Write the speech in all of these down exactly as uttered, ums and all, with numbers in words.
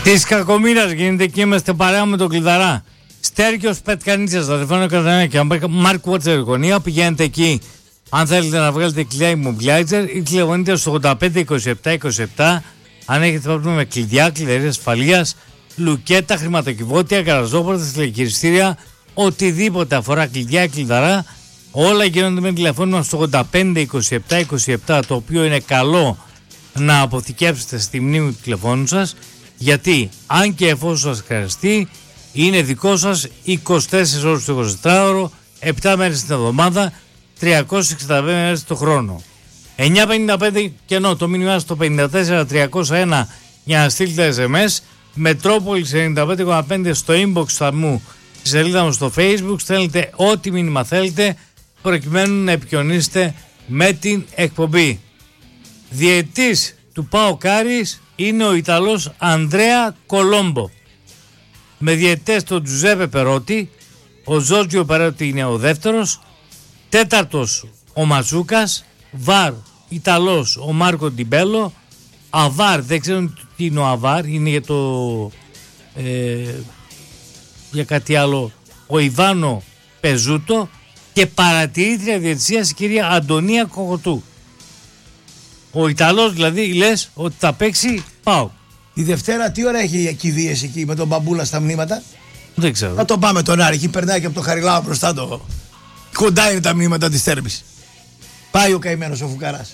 Της Κακομοίρας γίνεται και είμαστε παρέα με τον Κλειδαρά. Στέρκιος Πετκανίτσας, τα τηλεφώνα Κατανέα και Μάρκ Βότσερ γωνία. Πηγαίνετε εκεί αν θέλετε να βγάλετε κλειδιά immobilizer ή τηλεφωνείτε στο ογδόντα πέντε είκοσι επτά είκοσι επτά. Αν έχετε πρόβλημα με κλειδιά, κλειδαρίες ασφαλείας, λουκέτα, χρηματοκιβώτια, γαραζόπορτες, τηλεχειριστήρια, οτιδήποτε αφορά κλειδιά, Κλειδαρά, όλα γίνονται με τηλεφώνημα στο ογδόντα πέντε είκοσι επτά είκοσι επτά, το οποίο είναι καλό να αποθηκεύσετε στη μνήμη του τηλεφώνου σας, γιατί αν και εφόσον σας χρειαστεί, είναι δικό σας είκοσι τέσσερις ώρες το εικοσιτετράωρο, επτά μέρες την εβδομάδα, τριακόσιες εξήντα πέντε μέρες το χρόνο. εννιά πενήντα πέντε κενό το μήνυμά στο πενήντα τέσσερα τριακόσια ένα για να στείλετε ες εμ ες. Μετρόπολης ενενήντα πέντε κόμμα πέντε στο inbox σταθμού, στη σελίδα μου στο Facebook. Στέλνετε ό,τι μήνυμα θέλετε προκειμένου να επικοινωνήσετε με την εκπομπή. Διαιτής του ΠΑΟΚ Άρης είναι ο Ιταλός Ανδρέα Κολόμπο, με διαιτητές τον Τζουζέπε Περότη, ο Ζόρτζιο Περότη είναι ο δεύτερος, τέταρτος ο Ματσούκας, βαρ Ιταλός ο Μάρκο Ντιμπέλο, αβάρ δεν ξέρω τι είναι ο αβάρ, είναι για το ε, για κάτι άλλο ο Ιβάνο Πεζούτο, και παρατηρήτρια διαιτησίας η κυρία Αντωνία Κογωτού. Ο Ιταλός δηλαδή λες ότι θα παίξει ΠΑΟΚ. Η Δευτέρα τι ώρα έχει κηδείες εκεί με τον Μπαμπούλα στα μνήματα? Δεν ξέρω. Να το πάμε τον Άρη, εκεί περνάει και από το Χαριλάου μπροστά το. Κοντά είναι τα μνήματα της Τέρμης. Πάει ο καημένος ο Φουκαράς.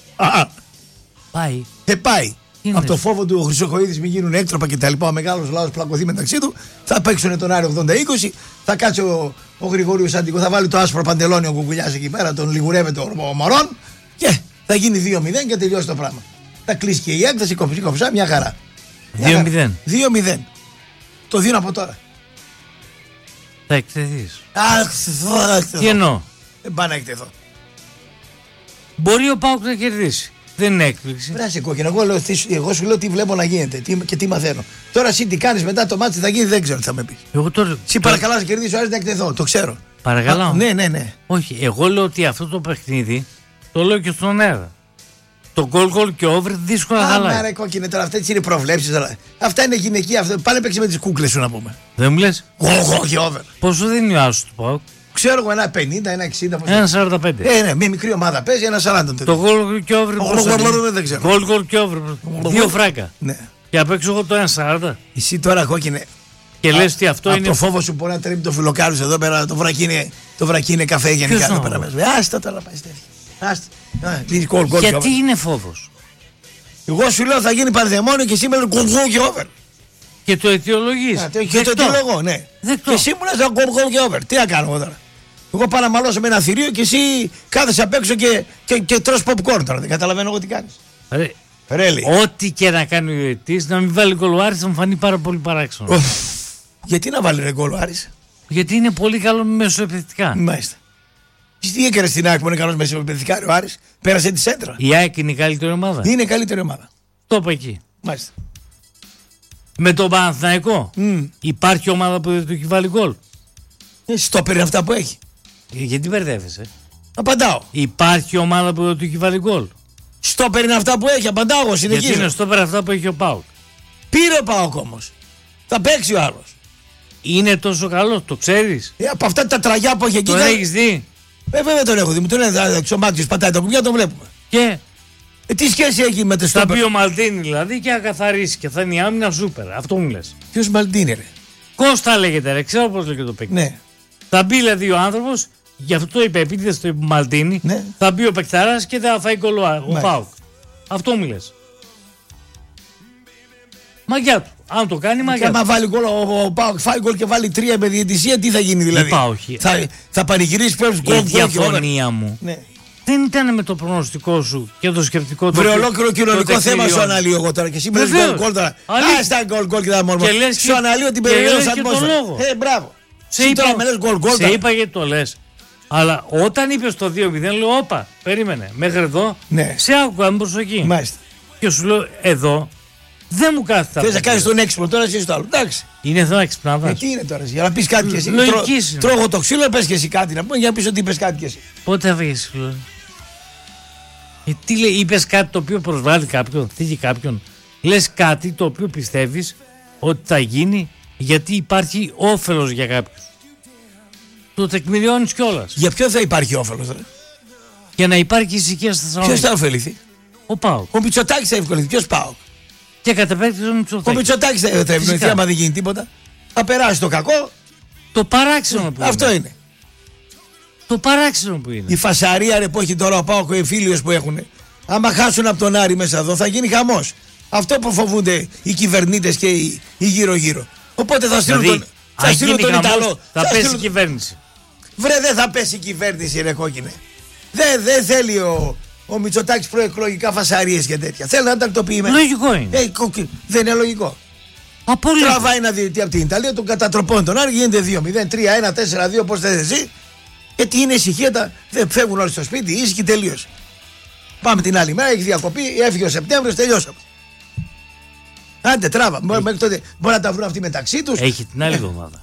Πάει. Ε, πάει. Είναι. Από το φόβο του ο Χρυσοχοίδης μην γίνουν έκτροπα και τα λοιπά. Ο μεγάλος λαός πλακωθεί μεταξύ του. Θα παίξουν τον Άρη ογδόντα είκοσι. Θα κάτσει ο, ο Γρηγόριος Αντικό. Θα βάλει το άσπρο παντελόνι ο Κουκουλιάς εκεί πέρα. Τον λιγουρεύεται ο Μωρόν. Και θα γίνει δύο μηδέν και τελειώσει το πράγμα. Θα κλείσει και η έκταση κοψή κοψά μια χαρά. δύο μηδέν. δύο μηδέν. Το δίνω από τώρα. Θα εκτεθείς. Αχ, τι εννοώ? Δεν πάω να εκτεθώ. Μπορεί ο ΠΑΟΚ να κερδίσει. Δεν είναι έκπληξη. Βράσει κόκκινο. Εγώ, λέω, εγώ σου λέω τι βλέπω να γίνεται τι, και τι μαθαίνω. Τώρα εσύ τι κάνεις μετά το μάτι θα γίνει, δεν ξέρω τι θα με πει. Εγώ τώρα. Εσύ παρακαλώ να κερδίσει ο Άρης να εκτεθώ. Το ξέρω. Παρακαλώ. Α, ναι, ναι, ναι. Όχι, εγώ λέω ότι αυτό το παιχνίδι το λέω και στον αέρα. Το goal goal και over δύσκολα Α, χαλάει. Άρα κόκκινε τώρα, αυτές είναι προβλέψεις. Αυτά είναι γυναικεία. Αυτά. Πάνε παίξει με τις κούκλες σου να πούμε. Δεν μου λες? Goal goal και over. Πόσο δίνει ο άσος του ΠΑΟΚ? Ξέρω εγώ ένα πενήντα, ένα εξήντα. Ένα σαράντα πέντε. Ε, ναι, μια μικρή ομάδα παίζει, ένα σαράντα. Το goal και over. Δεν ξέρω. Goal goal και over. Δύο φράκα. Ναι. Και απ' έξω εγώ το ένα σαράντα. Εσύ τώρα κόκκινε. Και λες ότι αυτό από είναι. Το φόβο σου μπορεί να τρέμει το φιλοκάρους εδώ πέρα. Το βρακί είναι, το βρακί είναι καφέ γενικά εδώ πέρα μέσα. Άστα τώρα πάει στέφη. Γιατί είναι φόβος? Εγώ σου λέω θα γίνει πανδαιμόνιο και σήμερα είναι γκολ και over. Και το αιτιολογείς. Και το αιτιολογώ, ναι. Δεκτό. Και εσύ μου λες γκολ και over. Τι να κάνω εγώ τώρα? Εγώ πάω να μαλώσω με ένα θηρίο και εσύ κάθεσαι απ' έξω και, και, και τρως popcorn τώρα. Δεν καταλαβαίνω εγώ τι κάνεις. Ρε, Really. ό,τι και να κάνει ο διαιτητής, να μην βάλει γκολ ο Άρης θα μου φανεί πάρα πολύ παράξενο. Οφ, γιατί να βάλει ρε γκολ ο Άρης? Γιατί είναι πολύ καλό μεσοεπιθετικά. Μάλιστα. Τι έκανε στην ΑΕΚ που είναι καλός μεσοεπιθετικά ο Άρης? Πέρασε τη σέντρα. Η ΑΕΚ είναι η καλύτερη ομάδα. Είναι η καλύτερη ομάδα. Το είπα εκεί. Μάλιστα. Με τον Παναθηναϊκό Mm. υπάρχει ομάδα που δεν του έχει βάλει γκολ? Στο παίρνει αυτά που έχει. Ε, γιατί μπερδεύεσαι? Απαντάω. Υπάρχει ομάδα που δεν του έχει βάλει γκολ? Στο παίρνει αυτά που έχει. Απαντάω εγώ. Συνεχίζω. Γιατί είναι στο πέρα αυτά που έχει ο ΠΑΟΚ. Πήρε ο ΠΑΟΚ όμως. Θα παίξει ο άλλος. Είναι τόσο καλό, το ξέρεις? Ε, από αυτά τα τραγιά που έχει εκεί. Τον θα... έχεις δει? Ε, βέβαια τον έχω δει. Μου τον λέει ο Μάτιος πατάει τα κουμπιά, τον βλέπουμε. Και Ε, τι σχέση έχει με το θα στόπερ? πει ο Μαλτίνη δηλαδή και θα καθαρίσει και θα είναι η άμυνα σούπερ. Αυτό μου λες? Ποιος Μαλτίνη ρε? Κώστα λέγεται ρε, ξέρω πώς λέγεται το παίκτη. Ναι. Θα μπει δηλαδή ο άνθρωπος, γι' αυτό το είπε, επίτηδες το είπε Μαλτίνη, Ναι. θα μπει ο παικταράς και θα φάει γκολ ο Ναι. ΠΑΟΚ. Αυτό μου λες? Μαγιά του. Αν το κάνει, Και μαγιά άμα του. βάλει γκολ, ο, ο ΠΑΟΚ φάει γκολ και βάλει τρία με διαιτησία, τι θα γίνει δηλαδή? Είπα όχι. Θα, θα πανηγυρίσει πέρα γκολ Η γκολ και over. διαφωνία μου Ναι. δεν ήταν με το προγνωστικό σου και το σκεπτικό του. Βρε ολόκληρο κοινωνικό θέμα σου αναλύω εγώ τώρα και εσύ με λες Βεβαίως. γκολ γκολ τώρα. Αλήθεια. Άστα γκολ γκολ και τα μόρμα. Και λες Σου και- αναλύω την και περιοχή λες ως και τον ατμόσφαιρα. λόγο. Ε, μπράβο. Σε Εσύ είπα, τώρα με λες γκολ γκολ σε τώρα. είπα γιατί το λες. Αλλά όταν είπες το δύο μηδέν, λέω όπα, περίμενε. Μέχρι εδώ, Ναι. σε άκουγα με προσοχή. Μάλιστα. Και σου λέω εδώ, δεν μου κάθεται. Θες να κάνεις τον έξυπνο τώρα εσύ στο άλλο. Εντάξει. Είναι θέμα Ε, εξυπνάδας. τι είναι τώρα εσύ, για να πεις κάτι και εσύ. Λογικής είναι. Τρώγω το ξύλο, πες και εσύ κάτι να πούμε για να πεις ότι είπες κάτι και εσύ. Πότε θα φύγεις, λέω. Ε, τι λέει, είπες κάτι το οποίο προσβάλλει κάποιον, θίγει κάποιον. Λες κάτι το οποίο πιστεύεις ότι θα γίνει γιατί υπάρχει όφελος για κάποιους. Το τεκμηριώνεις κιόλας. Για ποιον θα υπάρχει όφελος, ρε? Για να υπάρχει ησυχία στη Θεσσαλονίκη. Ποιος θα ωφεληθεί? Ο ΠΑΟΚ. Ο Μητσοτάκης θα ευκολυνθεί. Ποιος ΠΑΟΚ? Και κατ' επέκταση ο Μητσοτάκης. Ο Μητσοτάκης θα ευκολυνθεί άμα δεν γίνει τίποτα. Θα περάσει το κακό. Το παράξενο που Αυτό είναι. είναι. Το παράξενο που είναι. Η φασαρία, ρε, που έχει τώρα ο ΠΑΟΚ, ο εμφύλιος που έχουν. Άμα χάσουν από τον Άρη μέσα εδώ θα γίνει χαμός. Αυτό που φοβούνται οι κυβερνήτες και οι, οι γύρω-γύρω. Οπότε θα στείλουν Δηλαδή, τον, θα στείλουν τον χαμός, Ιταλό. Θα, θα πέσει στείλουν... η κυβέρνηση. Βρε, δεν θα πέσει η κυβέρνηση, ρε κόκκινε. Δεν δε θέλει ο, ο Μητσοτάκης προεκλογικά φασαρίες και τέτοια. Θέλει να είναι τακτοποιημένο. Λογικό είναι. Ε, κόκκι, δεν είναι λογικό. Απόλυτα. Τραβάει ένα διαιτητή από την Ιταλία, τον κατατροπώνει τον Άρη, γίνεται δύο μηδέν, τρία ένα, τέσσερα δύο, πώς θες εσύ. Γιατί είναι ησυχία, τα, δεν φεύγουν όλοι στο σπίτι, ήσυχοι, τελείωσε. Πάμε την άλλη μέρα, έχει διακοπή, έφυγε ο Σεπτέμβριος, τελειώσαμε. Άντε, τράβα. Έχει... Μέχρι τότε μπορεί να τα βρουν αυτοί μεταξύ τους. Έχει την άλλη εβδομάδα.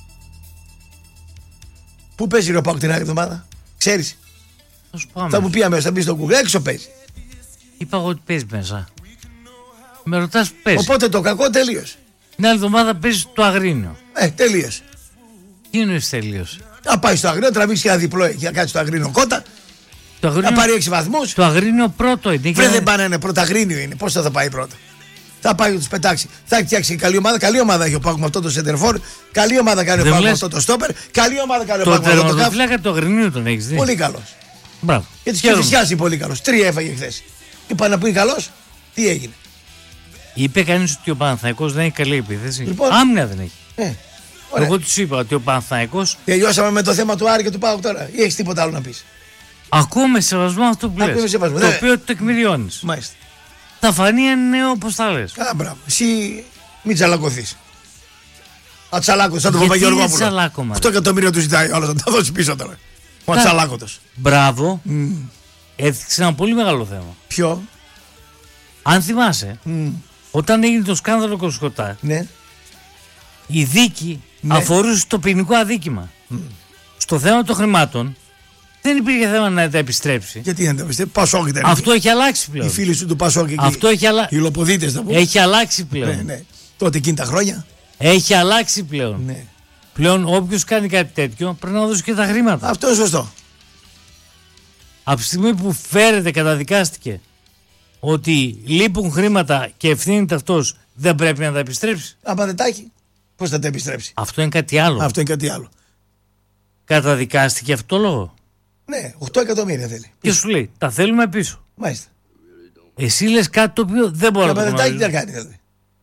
Πού παίζει ο ΠΑΟΚ την άλλη εβδομάδα, ξέρεις? Θα σου πω Θα μου πει αμέσως, θα μπει στο Google, έξω παίζει. Είπα εγώ ότι παίζει μέσα. Με ρωτάς που παίζει. Οπότε το κακό τελείωσε. Την άλλη εβδομάδα παίζει το Αγρίνιο. Ε, τελείωσε. Τι εννοείς τελείωσε? Να πάει στο Αγρίνιο, τραβήξει ένα διπλό εκεί, να κάτσει στο Αγρίνιο κότα. Το Αγρίνιο... Να πάρει έξι βαθμούς. Το Αγρίνιο πρώτο είναι. Βρε, δεν πάνε, είναι πρώτο Αγρίνιο είναι. Πώς θα, θα πάει πρώτο? Θα πάει να του πετάξει. Θα φτιάξει καλή ομάδα. Καλή ομάδα έχει ο ΠΑΟΚ με αυτό το σεντερφόρ. Καλή ομάδα κάνει ο ΠΑΟΚ με αυτό το στόπερ. Καλή ομάδα κάνει ο ΠΑΟΚ με αυτό το κάφ. Το τερματοφύλακα του Αγρινίου τον έχεις δει? Πολύ καλό. Μπράβο. Και τη Κηφισιάς είναι πολύ καλό. Τρία έφαγε χθες. Είπα να πει καλό, τι έγινε? Είπε κανείς ότι ο Παναθηναϊκός δεν έχει καλή επίθεση? Λοιπόν, άμυνα δεν έχει. Ε, Εγώ του είπα ότι ο Παναθηναϊκός. Τελειώσαμε με το θέμα του Άρη και του ΠΑΟΚ τώρα. Ή έχει τίποτα άλλο να πει? Ακούω με σεβασμό αυτό που λες. Το ναι. οποίο το τεκμηριώνεις. Μάλιστα. Θα φανεί αν είναι όπως τα λες. Καλά, μπράβο. Εσύ μην τσαλακωθείς. Ατσαλάκωτος, σαν τον Παπαγιώργο. Αυτό εκατομμύριο του ζητάει, όλο θα τα δώσει πίσω τώρα. Ο Ατσαλάκωτος. Μπράβο. Mm. Έθιξε ένα πολύ μεγάλο θέμα. Ποιο? Αν θυμάσαι, mm. όταν έγινε το σκάνδαλο Κοσκοτά, ναι. η δίκη ναι. αφορούσε το ποινικό αδίκημα. Mm. Στο θέμα των χρημάτων δεν υπήρχε θέμα να τα επιστρέψει. Γιατί να τα επιστρέψει? Πασόκ ήταν. Αυτό έχει αλλάξει πλέον. Οι φίλοι σου του Πασόκ εκεί. Αυτό έχει αλλα... Οι λοποδίτες θα πούμε. Έχει αλλάξει πλέον. Ναι, ναι. Τότε εκείνη τα χρόνια. Έχει αλλάξει πλέον. Ναι. Πλέον όποιος κάνει κάτι τέτοιο πρέπει να δώσει και τα χρήματα. Αυτό είναι σωστό. Από τη στιγμή που φέρεται, καταδικάστηκε ότι λείπουν χρήματα και ευθύνεται αυτός, δεν πρέπει να τα επιστρέψει. Άμα δεν τα έχει, πώς θα τα επιστρέψει? Αυτό είναι κάτι άλλο. Αυτό είναι κάτι άλλο. Καταδικάστηκε αυτό το λόγο. Ναι, οκτώ εκατομμύρια θέλει. Και σου λέει, τα θέλουμε πίσω. Μάλιστα. Εσύ λες κάτι το οποίο δεν μπορώ να το γνωρίζω. Και άμα δεν τα έχει, τι να κάνει δηλαδή?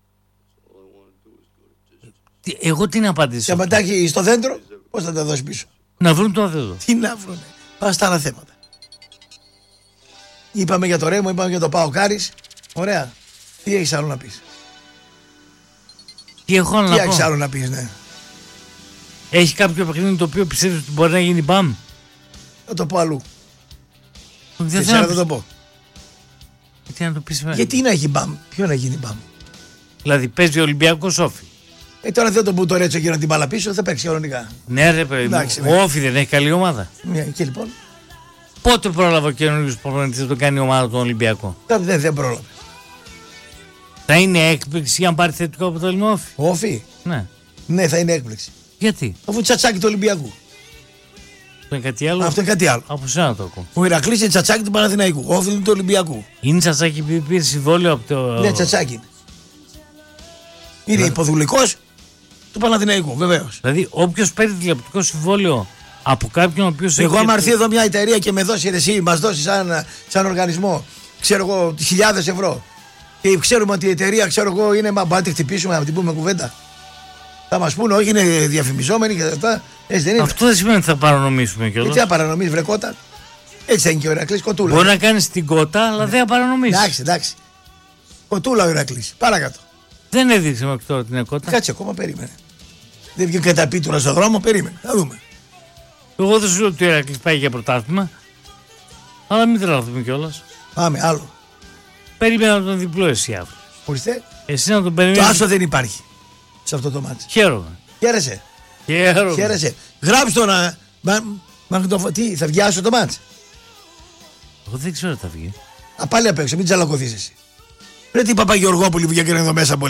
Εγώ τι να απαντήσω? Και άμα τα έχει στο δέντρο, πώς θα τα δώσει πίσω? Να βρουν το δέντρο. Τι να βρουν? Πάμε στα άλλα θέματα. Είπαμε για το Ρέμο, είπαμε για το ΠΑΟΚ Άρης. Ωραία. Τι έχεις άλλο να πεις? Τι έχω να Τι πω? Τι έχεις άλλο να πεις, ναι? Έχει κάποιο παιχνίδι το οποίο πιστεύεις ότι μπορεί να γίνει μπαμ? Θα το πω αλλού. Δεν θέλω να το πω. Γιατί να το πεις με... Γιατί να έχει μπαμ? Ποιο να γίνει μπαμ? Δηλαδή παίζει ο Ολυμπιακός Όφη. Ε, τώρα δεν τον που το ρέτσο και να την μπάλα πίσω, θα παίξει κανονικά. Ναι, ρε παιδί μου. Ο Όφη δεν έχει καλή ομάδα. Ναι, και λοιπόν. Πότε πρόλαβε ο καινούριος προπονητής να τον κάνει ομάδα τον Ολυμπιακό? Δεν, δεν πρόλαβε. Θα είναι έκπληξη αν πάρει θετικό αποτέλεσμα Όφη? Όφη. Ναι. Ναι, θα είναι έκπληξη. Γιατί? Αφού τσατσάκι του Ολυμπιακού. Αυτό είναι κάτι άλλο. Αυτό είναι κάτι άλλο. Από σένα το ακούω. Ο Ηρακλής είναι τσατσάκι του Παναθηναϊκού. Όφη είναι του Ολυμπιακού. Είναι τσατσάκι που πήρε συμβόλαιο από το. Ναι, τσατσάκι. Είναι ναι. υποδουλικός του Παναθηναϊκού, βεβαίως. Δηλαδή, όποιος παίρνει τηλεοπτικό συμβόλαιο από κάποιον ο οποίος. Εγώ, άμα έρθει εδώ μια εταιρεία και με δώσει εσύ, μας δώσει σαν, σαν οργανισμό, ξέρω εγώ, χιλιάδες ευρώ. Και ξέρουμε ότι η εταιρεία, ξέρω εγώ, είναι. Μα μπορεί να τη χτυπήσουμε, να την πούμε κουβέντα. Θα μας πούνε, όχι, είναι διαφημιζόμενοι και αυτά. Έτσι δεν είναι? Αυτό δεν σημαίνει ότι θα παρανομήσουμε κιόλας. Γιατί θα παρανομείς, βρε κότα? Έτσι θα είναι και ο Ηρακλής, κοτούλα. Μπορεί να κάνεις την κότα, αλλά ναι. δεν θα παρανομήσεις. Εντάξει, εντάξει. Κοτούλα ο Ηρακλής. Παρακάτω. Δεν έδειξε μέχρι τώρα την κότα. Κάτσε ακόμα, περίμενε. Δεν βγήκε καταπίτουρα στον δρόμο, περίμενε. Θα δούμε. Εγώ δεν σου λέω ότι ο Ηρακλής πάει για πρωτάθλημα. Αλλά μην τρελαθούμε κιόλας. Πάμε, άλλο. Περίμενα τον διπλό εσύ αύριο. Ορίστε. Εσύ να τον περιμένεις. Το άσο δεν υπάρχει σε αυτό το μάτι. Χαίρομαι. Χαίρεσαι. Χαίρομαι. Χαίρεσαι. Γράψτε το να. Μα, μα, το, τι, θα βγει άσο το μάτς? Εγώ δεν ξέρω τι θα βγει. Α, πάλι απ' έξω, μην τσαλακωθείς εσύ. Ρε τι Παπαγεωργόπουλοι βγήκαν εδώ μέσα πολύ.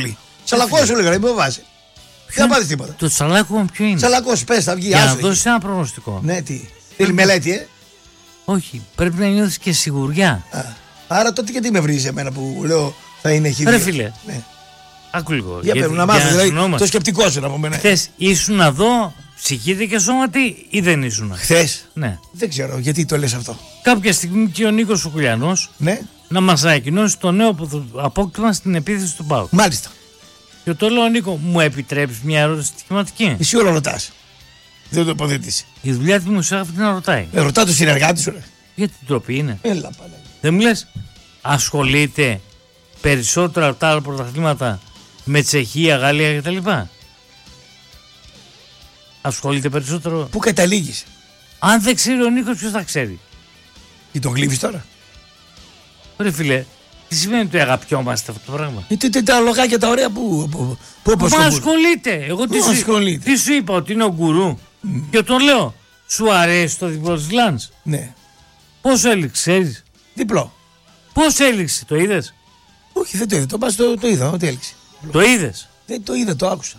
Σαλακό σου λέγανε, μην βάζει. Δεν πάθει τίποτα. Το Τσαλάκο ποιο είναι? Σαλακό, πε, θα βγει. Για να δώσει ένα προγνωστικό. Ναι, τι. Θέλει μελέτη, ε. Όχι, πρέπει να νιώθει και σιγουριά. Α, άρα τότε γιατί με βρίζει εμένα που λέω θα είναι χ δύο. Ρε φίλε. Ναι. Άκου λίγο. Για πρέπει να μάθω, δηλαδή το σκεπτικό σου να πούμε. Ναι. Χθες ήσουν εδώ, ψυχήτε και σώματι ή δεν ήσουν? Χθες. Ναι. Δεν ξέρω γιατί το λες αυτό. Κάποια στιγμή και ο Νίκος ο Κουλιανός, ναι, να μας ανακοινώσει το νέο απόκτημα στην επίθεση του ΠΑΟΚ. Μάλιστα. Και το λέω, Νίκο, μου επιτρέπεις μια ερώτηση στοιχηματική? Εσύ όλο ρωτάς. Δεν το υποδίτησε. Η δουλειά του δημοσιογράφου τι να ρωτάει? Ε, ρωτά το συνεργάτη σου, ρε. Γιατί την τροπή είναι. Έλα, πάλι. Δεν μου λες, ασχολείται περισσότερα από τα άλλα πρωταθλήματα με Τσεχία, Γαλλία κτλ? Ασχολείται περισσότερο. Πού καταλήγεις? Αν δεν ξέρει ο Νίκος, ποιος θα ξέρει? Και τον κλείβεις τώρα? Ρε φίλε, τι σημαίνει ότι αγαπιόμαστε αυτό το πράγμα? Γιατί τι τα λογάκια τα ωραία που. που, που, που Μα ασχολείται. Εγώ τι σου, τι σου είπα, ότι είναι ο γκουρού. Mm. Και τον λέω, σου αρέσει το διπλό της Λάνς? Ναι. Πόσο έλειξε, ξέρεις? Διπλό. Πώς έλειξε, το είδες? Όχι, δεν το είδα. Το, πας, το, το είδα, ό,τι έλειξε. Το είδες? Δεν το είδα, το άκουσα.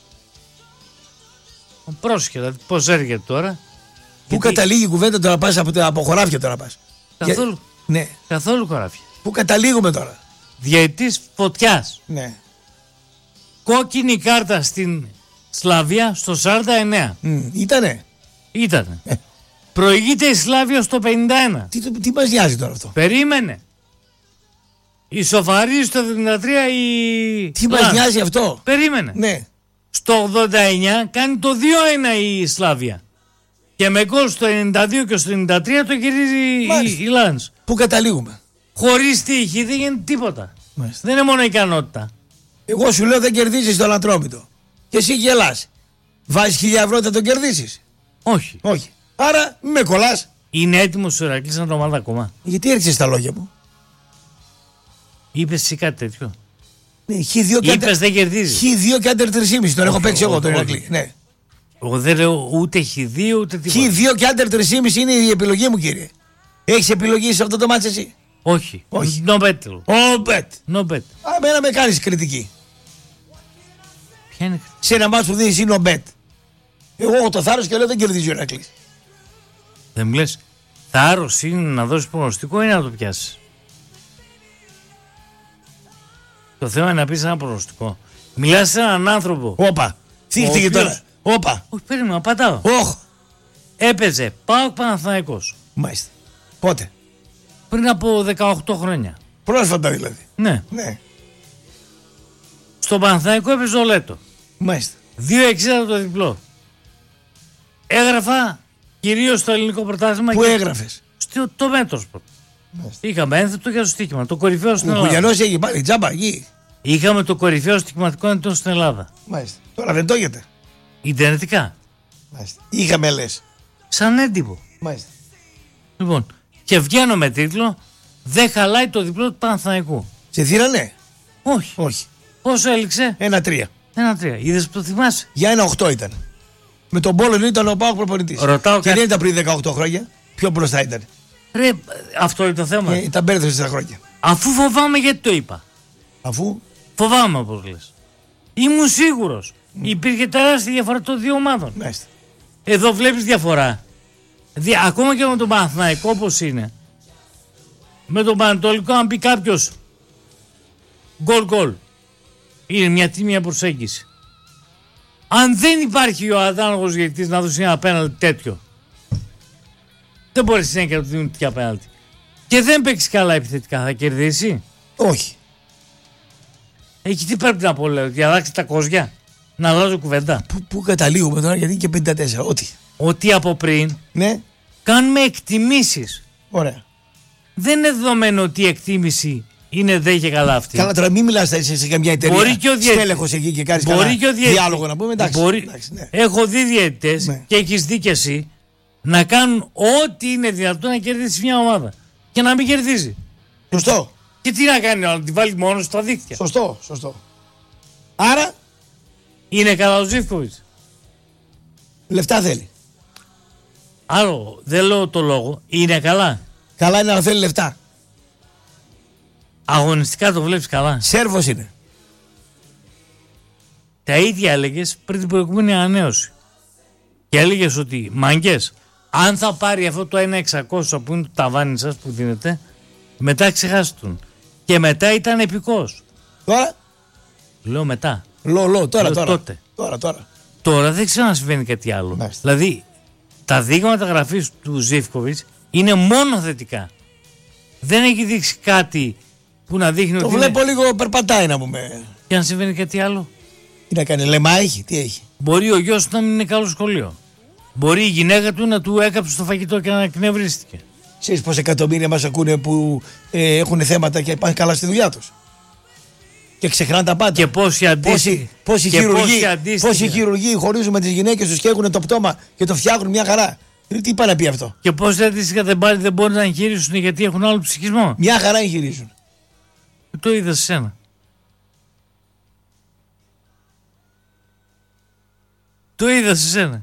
Πρόσχε, δηλαδή πώς έρχεται τώρα? Πού γιατί... καταλήγει η κουβέντα τώρα, πας από, από χωράφια τώρα πας? Καθόλου. Για... Ναι. Καθόλου χωράφια. Πού καταλήγουμε τώρα? Διαιτής φωτιάς. Ναι. Κόκκινη κάρτα στην Σλαβία στο σαράντα εννέα. Mm, ήτανε. Ήτανε. Ε. Προηγείται η Σλάβια στο πενήντα ένα. Τι, τι μας νοιάζει τώρα αυτό? Περίμενε. Ισοφαρίζει στο εβδομήντα τρία η... Τι μας νοιάζει αυτό? Περίμενε. Ναι. Στο ογδόντα εννέα κάνει το δύο ένα η Σλάβια. Και με γκολ στο ενενήντα δύο και στο ενενήντα τρία το γυρίζει η, η Λάνς. Πού καταλήγουμε? Χωρίς τύχη δεν γίνεται τίποτα. Μάλιστα. Δεν είναι μόνο ικανότητα. Εγώ σου λέω δεν κερδίζεις τον Ατρόμητο. Και εσύ γελάς. Βάζεις χίλια ευρώ θα τον κερδίσεις? Όχι. Όχι. Άρα μη με κολλάς. Είναι έτοιμος ο Ηρακλής να το μάθει ακόμα? Γιατί έρχεσαι στα λόγια μου? Είπες εσύ κάτι τέτοιο? Ναι, χ δύο και Είπες δεν κερδίζει. χ δύο και άντερ τρία κόμμα πέντε. Τον έχω παίξει εγώ τον Ηρακλή. Ναι. Εγώ δεν λέω ούτε χ δύο ούτε τίποτα. χ δύο και άντερ τρία κόμμα πέντε είναι η επιλογή μου, κύριε. Έχεις επιλογή σε αυτό το μάτς εσύ? Όχι. Όχι. No bet. No bet. No bet. Α, εμένα με κάνεις κριτική. Ποια είναι κριτική? Σε ένα μάτς που δίνεις είναι no bet. Εγώ έχω το θάρρος και λέω δεν κερδίζει ο Ηρακλής. Δεν μου λες, θάρρος είναι να δώσεις προγνωστικό ή να το πιάσεις? Το θέμα είναι να πεις ένα προγνωστικό. Μιλάς σε έναν άνθρωπο. Όπα. Θύχτηκε τώρα. Όπα. Όχι, περίμενα, πατάω. Όχ. Έπαιζε ΠΑΟΚ Παναθηναϊκός. Μάλιστα. Πότε? Πριν από δεκαοκτώ χρόνια. Πρόσφατα δηλαδή. Ναι. Ναι. Στο Παναθηναϊκό έπαιζε ο Λέτο. Μάλιστα. δύο εξήντα το διπλό. Έγραφα κυρίως στο ελληνικό πρωτάθλημα. Πού και... έγραφες? Στο το μέτρο σπορ. Είχαμε ένθετο για το στοίχημα. Το κορυφαίο στην Ελλάδα. Ο Κουλιανός έχει πάλι τζάμπα εκεί. Είχαμε το κορυφαίο στοιχηματικό έντονο στην Ελλάδα. Μάλιστα. Τώρα δεν το έχετε? Ιντερνετικά. Μάλιστα. Είχαμε λες. Σαν έντυπο. Μάλιστα. Λοιπόν, και βγαίνω με τίτλο «Δεν χαλάει το διπλό του Παναθηναϊκού». Σε θύρανε? Όχι. Όχι. Πόσο έληξε? Ένα τρία. Ένα τρία. Είδες που το θυμάσαι? Για ένα οχτώ ήταν. Με τον Πόλο ήταν ο ΠΑΟΚ προπονητής. Ρωτάω και κάτι... δεν ήταν πριν δεκαοκτώ χρόνια. Πιο μπροστά ήταν. Ρε, αυτό είναι το θέμα. Ε, ήταν μπέρδευσε στα χρόνια. Αφού φοβάμαι, γιατί το είπα? Αφού? Φοβάμαι, όπως λες. Ήμουν σίγουρος. Mm. Υπήρχε τεράστια διαφορά των δύο ομάδων. Μάλιστα. Εδώ βλέπεις διαφορά. Δι... Ακόμα και με τον Παναθηναϊκό όπως είναι. Με τον Πανατολικό, αν πει κάποιος γκολ γκολ, είναι μια τίμια προσέγγιση. Αν δεν υπάρχει ο αδάνογος διαιτητής να δώσει ένα πέναλτι τέτοιο, δεν μπορεί συνέχεια να του δίνουν τέτοια πέναλτι. Και δεν παίξει καλά επιθετικά, θα κερδίσει? Όχι. Εκεί τι πρέπει να πω, λέω, διαδάξει τα κόζια, να αλλάζω κουβέντα. Πού, πού καταλήγουμε τώρα, γιατί είναι και πενήντα τέσσερα, ό,τι. Ότι από πριν ναι. κάνουμε εκτιμήσεις. Ωραία. Δεν είναι δεδομένο ότι η εκτίμηση είναι δε και καλά αυτή. Καλά, τώρα μην μιλάς σε, σε καμιά εταιρεία. Μπορεί και ο διαιτητής. Στέλεχος εκεί και κάνεις μπορεί κανένα και ο διαιτητής. διάλογο να πούμε. Εντάξει. Μπορεί... εντάξει ναι. Έχω δει διαιτητές ναι. και έχεις δει και εσύ να κάνουν ό,τι είναι δυνατόν να κερδίσει μια ομάδα και να μην κερδίζει. Σωστό. Και τι να κάνει, να τη βάλει μόνο στα δίκτυα. Σωστό, σωστό. Άρα είναι καλά ο Ζίβκοβιτς. Λεφτά θέλει. Άλλο, δεν λέω το λόγο. Είναι καλά. Καλά είναι, αλλά θέλει λεφτά. Αγωνιστικά το βλέπεις καλά. Σέρβος είναι. Τα ίδια έλεγες πριν την προηγούμενη ανανέωση. Και έλεγες ότι μάγκες, αν θα πάρει αυτό το ένα εξακόσια που είναι το ταβάνι σας που δίνετε, μετά ξεχάστε τον. Και μετά ήταν επικός. Τώρα. Λέω μετά. Λο, λο, τώρα, Λέω τώρα. τότε. Τώρα, τώρα. Τώρα δεν ξέρω να συμβαίνει κάτι άλλο. Μάλιστα. Δηλαδή, τα δείγματα γραφής του Ζίβκοβιτς είναι μόνο θετικά. Δεν έχει δείξει κάτι που να δείχνει Το ότι. βλέπω είναι... λίγο περπατάει να πούμε. Και αν συμβαίνει κάτι άλλο. Τι να κάνει, λεμά έχει, τι έχει. Μπορεί ο γιος του να μην είναι καλό σχολείο. Μπορεί η γυναίκα του να του έκαψε το φαγητό και να εκνευρίστηκε. Ξέρεις πόσα εκατομμύρια μας ακούνε που ε, έχουν θέματα και πάνε καλά στη δουλειά τους. Και ξεχνάνε τα πάντα. Και πόσοι αντίστοιχοι. Πόσοι χειρουργοί, πόσοι χειρουργοί χωρίζουν με τις γυναίκες τους και έχουν το πτώμα και το φτιάχνουν μια χαρά. Τι πάει να πει αυτό. Και πόσοι αντίστοιχα δεν, πάλι δεν μπορούν να εγχειρήσουν γιατί έχουν άλλο ψυχισμό. Μια χαρά εγχειρίζουν. Το είδα σε σένα. Το είδα σε σένα.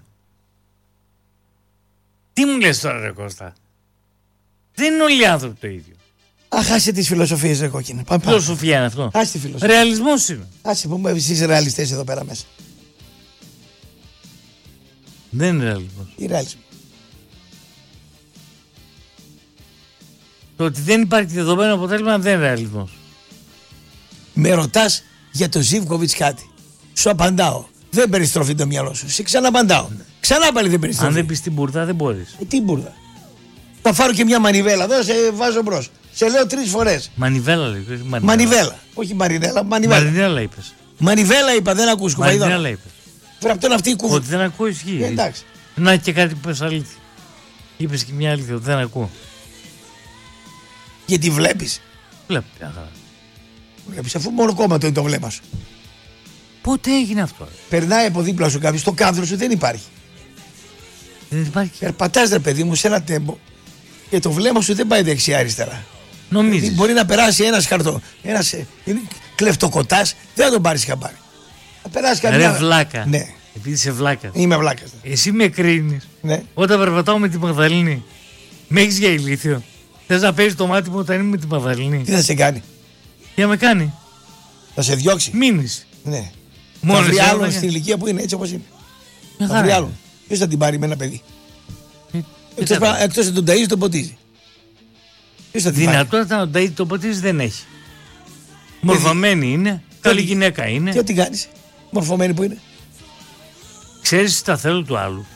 Τι μου λες τώρα ρε Κώστα. Δεν είναι όλοι οι άνθρωποι το ίδιο. Αχ, άσε τις φιλοσοφίες ρε κόκκινε. Πάμε, πάμε. Φιλοσοφία είναι αυτό. Άσε τη φιλοσοφία. Ρεαλισμός είναι. Άσε που εσείς ρεαλιστές εδώ πέρα μέσα. Δεν είναι ρεαλισμός. Τι ρεαλισμό. Το ότι δεν υπάρχει δεδομένο αποτέλεσμα δεν είναι ρεαλισμός. Με ρωτάς για το Ζίβκοβιτς κάτι. Σου απαντάω. Δεν περιστροφεί το μυαλό σου. Σε ξαναπαντάω. Ξανά πάλι δεν περιστροφεί. Αν δεν πεις την μπουρδά δεν μπορείς. Ε, τι μπουρδα. Θα πάρω και μια μανιβέλα εδώ, σε βάζω μπρος. Σε λέω τρεις φορές. Μανιβέλα λέει. Μανιβέλα. Μανιβέλα. Όχι μαρινέλα, μανιβέλα. Μαρινέλα είπες. Μανιβέλα είπα, δεν ακούς κουβαϊδόνα. Μαρινέλα είπες. Πρέπει αυτό να αυτή η κουβέντα. Ότι δεν ακούω ισχύει. Ε, εντάξει. Να και κάτι που είπες αλήθεια. Είπες και μια αλήθεια ότι δεν ακούω. Γιατί βλέπεις. Βλέπω μια χαρά. Βλέπεις αφού μόνο κόμματο είναι το βλέμμα σου. Πότε έγινε αυτό. Ρε. Περνάει από δίπλα σου κάποιος, το κάδρο σου δεν υπάρχει. Δεν υπάρχει. Περπατάς ρε παιδί μου σε ένα τέμπο και το βλέμμα σου δεν πάει δεξιά-αριστερά. Νομίζεις. Μπορεί να περάσει ένας χαρτό, ένας ε, κλεφτοκοτάς, δεν θα τον πάρεις χαμπάρι. Θα περάσει καμιά. Ρε βλάκα. Ναι. Επειδή είσαι βλάκα. Είμαι βλάκας. Εσύ με κρίνεις. Ναι. Όταν περπατάω με τη Μαγδαλίνη. Με έχεις για ηλίθιο. Θες να παίζεις το μάτι μου όταν είμαι με τη Μαγδαλίνη. Τι θα σε κάνει. Τι να με κάνει. Θα σε διώξει. Μείνεις. Ναι. Μόνο θα βρει εσύ άλλον θα- στην ηλικία που είναι έτσι όπως είναι. Μια Θα χαρά βρει είναι. άλλον. Ποιος θα την πάρει με ένα παιδί. Ε, Εκτός, δεν πρα- εκτός να τον ταΐζει τον ποτίζει. Ποιος θα την πάρει. Δυνατότητα να το το ποτίζει δεν έχει. Μορφωμένη είναι. Καλή γυναίκα Και είναι. ό,τι κάνεις. Μορφωμένη που είναι. Ξέρεις τα θέλω του άλλου.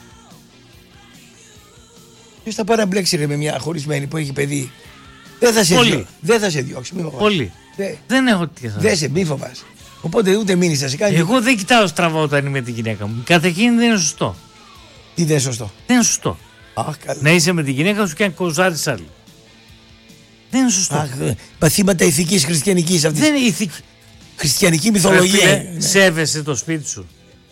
Ποιος θα πάει να μπλέξει ρε με μια χωρισμένη που έχει παιδί. Δεν θα σε, Πολύ. διώ... δεν θα σε διώξει. Μη φοβάσαι. Πολύ. Δε- Δεν έχω τι Δεν σε μη φοβάσαι. Οπότε ούτε μείνεις θα σε κάνει. Εγώ δεν κοιτάω στραβά όταν είμαι με τη γυναίκα μου. Καταρχήν δεν είναι σωστό. Τι δεν είναι σωστό. Δεν είναι σωστό. Αχ, καλά. Να είσαι με τη γυναίκα σου και να κοζάρεις άλλη. Δεν είναι σωστό. Αχ, ε, παθήματα ηθικής χριστιανικής αυτής. Δεν είναι ηθική. Χριστιανική Ρε μυθολογία. φίλε, είναι. Ναι. Σέβεσαι το σπίτι σου.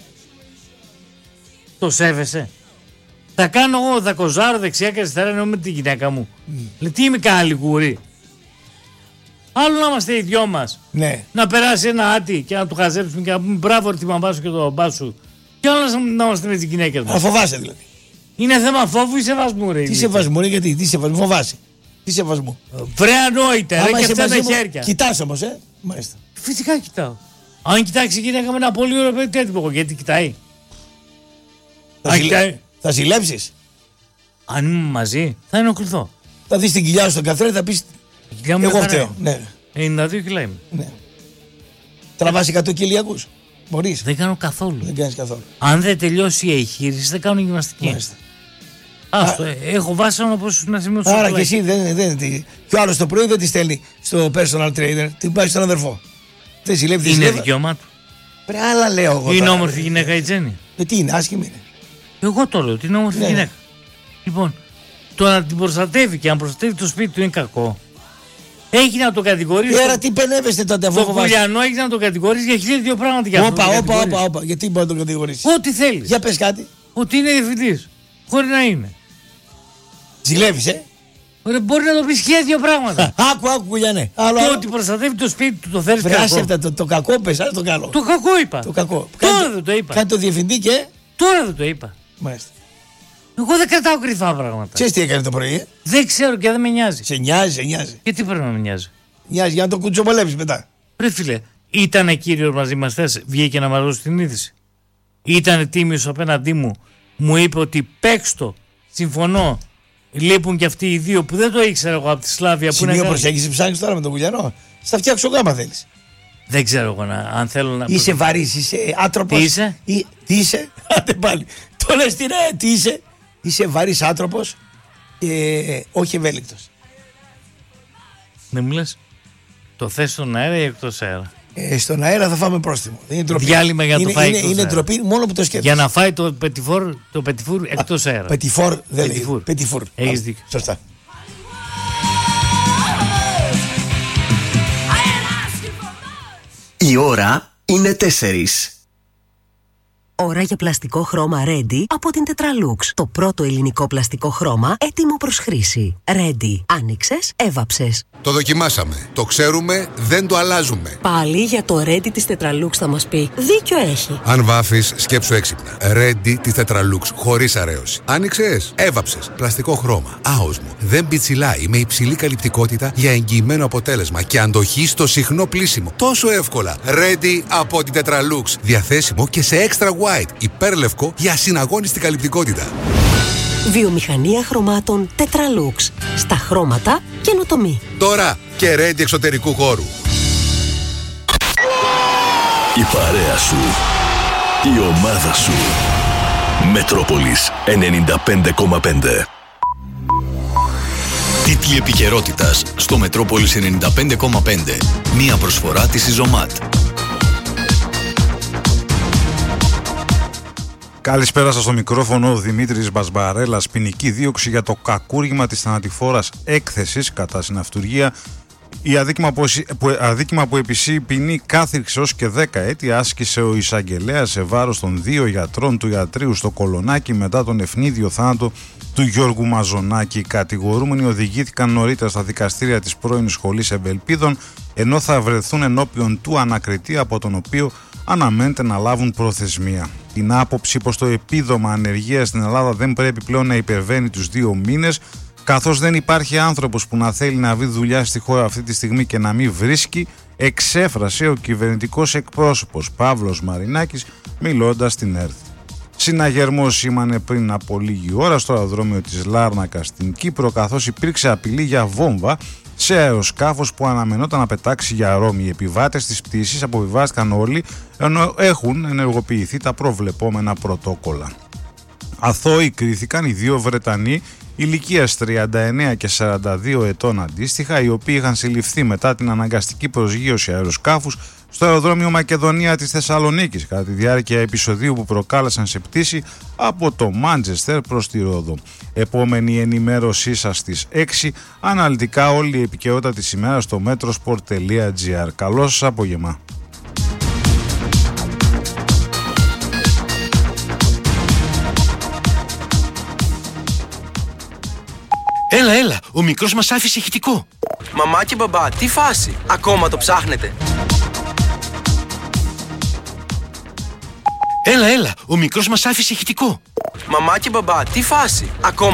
Το σέβεσαι. Θα κάνω εγώ, θα κοζάρω δεξιά και αριστερά ενώ με τη γυναίκα μου. Λέει, τι είμαι κανένα λιγούρι. Άλλο να είμαστε οι δυο μας. Ναι. Να περάσει ένα άτι και να του χαζέψουμε και να πούμε μπράβο ρε τη μαμά σου και τον μπαμπά σου. Και άλλο να- να είμαστε με τις γυναίκες Να μας. φοβάσαι δηλαδή. Είναι θέμα φόβου ή σεβασμού ρε. Τι σεβασμού είναι γιατί, τι σεβασμού, φοβάσαι. Τι σεβασμού. Βρε ανόητε, ρε Άμα και είσαι αυτά μαζί τα μου, χέρια. κοιτάς όμως, ε. Μάλιστα. Φυσικά κοιτάω. Αν κοιτάξει η γυναίκα με ένα πολύ ωραίο παιδί, τι έτοιμο εγώ, γιατί κοιτάει. Θα, Αν ζηλε... κοιτάει. θα ζηλέψεις. Αν είμαι μαζί, θα ενοχληθώ. Θα δεις την κοιλιά σου στον καθρέφτη, θα πεις Η κοιλιά μου εγώ είναι χαρά. φταίω. Ναι. ενενήντα δύο κιλά είμαι. ναι. Τραβάς εκατό κιλιακούς. Μπορείς. Δεν κάνω καθόλου. Δεν κάνεις καθόλου. Αν δεν τελειώσει η εγχείρηση, δεν κάνω γυμναστική. Μάλιστα. Άστο, ε, έχω βάσανο όπως να σημειώσω. Άρα και εσύ δεν. δεν τι... Και ο άλλος το πρωί δεν τη στέλνει στο personal trainer, την πάει στον αδερφό. Δεν ζηλεύει, δεν Είναι ζηλεύει. δικαίωμά του. Πρέπει άλλα λέω εγώ. Είναι τώρα. όμορφη γυναίκα η Τζέννη. Ε, τι είναι, άσχημη είναι. Εγώ το λέω ότι είναι όμορφη Ναι, γυναίκα. Λοιπόν, το να την προστατεύει και να προστατεύει το σπίτι του είναι κακό. Έχει να το κατηγορήσει. Ε, άρα τι πενεύεστε τότε αφού Το φοβάσαι. Κουλιανό έχει να το κατηγορήσει για χίλια δύο πράγματα για αυτό. Όπα, το όπα, κατηγορείς. όπα, όπα. Γιατί μπορεί να τον κατηγορήσει. Ό,τι θέλει. Για πες κάτι. Ότι είναι διευθυντή. Χωρί να είναι. Ζηλεύεις, ε. Ωραία, μπορεί να το πει χίλια δύο πράγματα. Άκου, άκου, κουλιανέ. Άλλο, Το άλλο. ότι προστατεύει το σπίτι του το θέλει Βρε, άσε κακό. αυτά, το, το κακό πες, άσε το καλό. Το κακό είπα. Το κακό. Τώρα Κάνει- δεν το είπα. Κάνει το διευθυντή και. Τώρα δεν το είπα. Μάλιστα. Εγώ δεν κρατάω κρυφά πράγματα. Ξέρεις τι έκανε το πρωί, ε. Δεν ξέρω και δεν με νοιάζει. Σε νοιάζει, σε νοιάζει. Γιατί πρέπει να με νοιάζει. Νοιάζει για να το κουτσομπολέψεις μετά. Ρε φίλε, Ήτανε κύριος μαζί μας χθες, βγήκε να μας δώσει την είδηση. Ήτανε τίμιος απέναντί μου, μου είπε ότι παίξτο, συμφωνώ. Λείπουν και αυτοί οι δύο που δεν το ήξερα εγώ από τη Σλάβια. Σημείο προσέγγιση ψάχνεις τώρα με τον Βουλιανό. Θα φτιάξω γάμα θέλεις. Δεν ξέρω εγώ να, αν θέλω να. Είσαι βαρύς, είσαι άνθρωπος. Τι είσαι? Ή, τι είσαι? Άντε πάλι. Το λες τι ρε, τι είσαι? Είσαι βαρύς άνθρωπος και όχι ευέλικτος. Δεν μου λες. Το θες στον αέρα ή εκτός αέρα? Ε, στον αέρα θα φάμε πρόστιμο. Δεν είναι ντροπή. Διάλειμμα για να είναι, το φάει είναι, εκτός είναι αέρα. ντροπή μόνο που το σκέφτεσαι. Για να φάει το πετιφόρ, το πετιφούρ εκτός αέρα. Πετιφόρ δεν Πετιφούρ. λέει. Πετιφούρ. Έχεις δίκιο. Σωστά. Η ώρα είναι τέσσερις. Ώρα για πλαστικό χρώμα Ready από την Tetralux. Το πρώτο ελληνικό πλαστικό χρώμα έτοιμο προς χρήση. Ready. Άνοιξες, έβαψες. Το δοκιμάσαμε. Το ξέρουμε, δεν το αλλάζουμε. Πάλι για το Ready της Tetralux θα μας πει. Δίκιο έχει. Αν βάφεις, σκέψου έξυπνα. Ready της Tetralux, χωρίς αρέωση. Άνοιξες, έβαψες. Πλαστικό χρώμα. Άοσμο. Δεν πιτσιλάει, με υψηλή καλυπτικότητα για εγγυημένο αποτέλεσμα και αντοχή στο συχνό πλύσιμο. Τόσο εύκολα. Ready από την Tetralux. Διαθέσιμο και σε extra white. Υπέρλευκο για ασυναγώνιστη καλυπτικότητα. Βιομηχανία χρωμάτων Tetralux. Στα χρώματα καινοτομή. Τώρα και Ready εξωτερικού χώρου. Η παρέα σου. Η ομάδα σου. Μετρόπολης ενενήντα πέντε κόμμα πέντε. Τίτλοι επικαιρότητας στο Μετρόπολης ενενήντα πέντε κόμμα πέντε. Μία προσφορά της Ιζωμάτ. Καλησπέρα σας, στο μικρόφωνο ο Δημήτρης Μπασμπαρέλας. Ποινική δίωξη για το κακούργημα της θανατηφόρας έκθεσης κατά συναυτουργία. Η αδίκημα που, που, αδίκημα που επισύει ποινή κάθριξη ως και δέκα έτη άσκησε ο εισαγγελέας σε βάρος των δύο γιατρών του ιατρείου στο Κολονάκι μετά τον ευνίδιο θάνατο του Γιώργου Μαζονάκη. Οι κατηγορούμενοι οδηγήθηκαν νωρίτερα στα δικαστήρια της πρώην Σχολής Ευελπίδων, ενώ θα βρεθούν ενώπιον του ανακριτή, από τον οποίο αναμένεται να λάβουν προθεσμία. Την άποψη πως το επίδομα ανεργίας στην Ελλάδα δεν πρέπει πλέον να υπερβαίνει τους δύο μήνες, καθώς δεν υπάρχει άνθρωπος που να θέλει να βρει δουλειά στη χώρα αυτή τη στιγμή και να μην βρίσκει, εξέφρασε ο κυβερνητικός εκπρόσωπος Παύλος Μαρινάκης μιλώντας στην ΕΡΤ. Συναγερμός σήμανε πριν από λίγη ώρα στο αεροδρόμιο της Λάρνακας στην Κύπρο, καθώς υπήρξε απειλή για βόμβα σε αεροσκάφος που αναμενόταν να πετάξει για Ρώμη. Οι επιβάτες της πτήσης αποβιβάστηκαν όλοι, ενώ έχουν ενεργοποιηθεί τα προβλεπόμενα πρωτόκολλα. Αθώοι κρίθηκαν οι δύο Βρετανοί ηλικίας τριάντα εννέα και σαράντα δύο ετών αντίστοιχα, οι οποίοι είχαν συλληφθεί μετά την αναγκαστική προσγείωση αεροσκάφους στο αεροδρόμιο Μακεδονία της Θεσσαλονίκης κατά τη διάρκεια επεισοδίου που προκάλεσαν σε πτήση από το Μάντσεστερ προς τη Ρόδο. Επόμενη ενημέρωσή σας στις έξι, αναλυτικά όλη η επικαιρότητα της ημέρας στο metrosport τελεία gr. Καλό σας απόγευμα. Έλα, έλα, ο μικρός μας άφησε ηχητικό. Μαμά και μπαμπά, τι φάση, ακόμα το ψάχνετε? Έλα, έλα, ο μικρός μας άφησε ηχητικό. Μαμά και μπαμπά, τι φάση, ακόμα